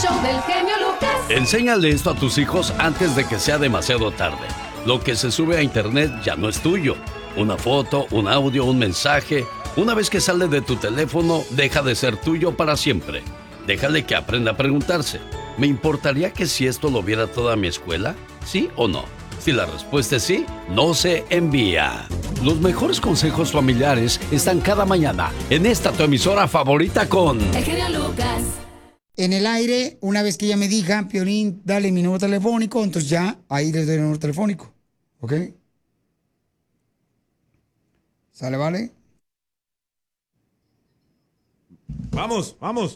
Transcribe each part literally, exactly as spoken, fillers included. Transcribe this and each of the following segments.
show del genio Lucas. Enséñale esto a tus hijos antes de que sea demasiado tarde. Lo que se sube a internet ya no es tuyo. Una foto, un audio, un mensaje. Una vez que sale de tu teléfono, deja de ser tuyo para siempre. Déjale que aprenda a preguntarse: ¿me importaría que si esto lo viera toda mi escuela? ¿Sí o no? Si la respuesta es sí, no se envía. Los mejores consejos familiares están cada mañana en esta tu emisora favorita con... El genio Lucas. En el aire, una vez que ella me diga, Piolín, dale mi número telefónico, entonces ya, ahí les doy el número telefónico. ¿Ok? ¿Sale, vale? Vamos, vamos.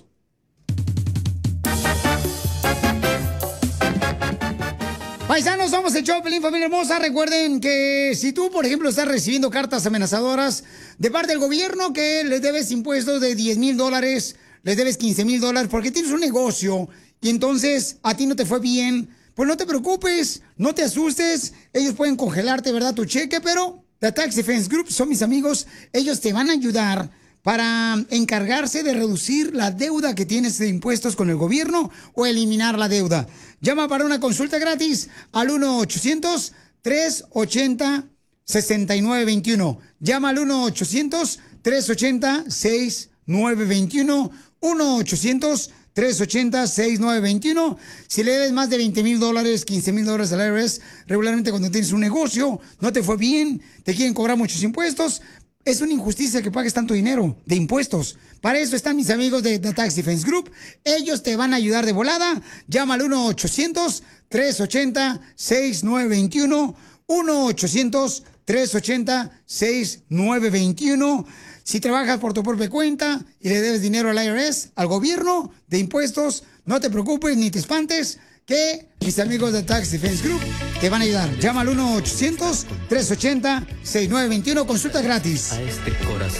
Paisanos, somos el show, Piolín, familia hermosa. Recuerden que si tú, por ejemplo, estás recibiendo cartas amenazadoras de parte del gobierno que les debes impuestos de diez mil dólares, les debes quince mil dólares porque tienes un negocio y entonces a ti no te fue bien, pues no te preocupes, no te asustes. Ellos pueden congelarte, ¿verdad?, tu cheque, pero The Tax Defense Group son mis amigos. Ellos te van a ayudar para encargarse de reducir la deuda que tienes de impuestos con el gobierno o eliminar la deuda. Llama para una consulta gratis al uno ochocientos, tres ochenta, sesenta y nueve veintiuno. Llama al uno ochocientos, tres ochenta, sesenta y nueve veintiuno. uno ochocientos, tres ochenta, sesenta y nueve veintiuno. Si le debes más de veinte mil dólares, quince mil dólares al I R S, regularmente cuando tienes un negocio, no te fue bien, te quieren cobrar muchos impuestos. Es una injusticia que pagues tanto dinero de impuestos. Para eso están mis amigos de The Tax Defense Group. Ellos te van a ayudar de volada. Llama al uno ochocientos, tres ochenta, sesenta y nueve veintiuno. uno ochocientos, tres ochenta, sesenta y nueve veintiuno. Si trabajas por tu propia cuenta y le debes dinero al I R S, al gobierno, de impuestos, no te preocupes ni te espantes, que mis amigos de Tax Defense Group te van a ayudar. Llama al uno ochocientos, tres ochenta, sesenta y nueve veintiuno. Consulta gratis. A este corazón